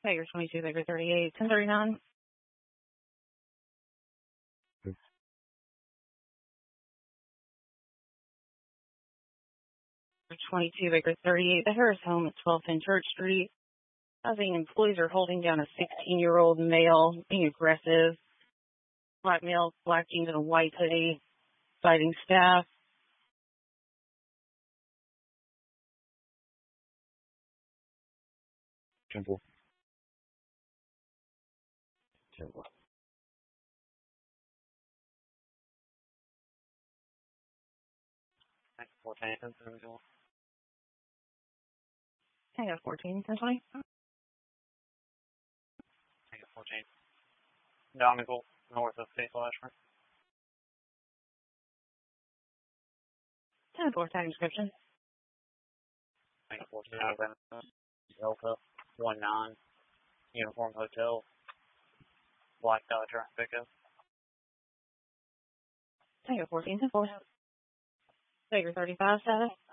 Tiger 22, Baker 38, 1039. 22, Baker 38, the Harris home at 1210 Church Street. Housing employees are holding down a 16-year-old male, being aggressive. Black male, black jeans and a white hoodie, fighting staff. Temple. Temple. Thanks, 14, 1020. Tango 14, 1020. Thanks, 14. Donegal, north of Faithful Ashford. 10-4, tag description. Thanks, 14. Delta 19, Uniform Hotel, Black Dodge pickup. Tango 14, 10-4. Baker 35, status.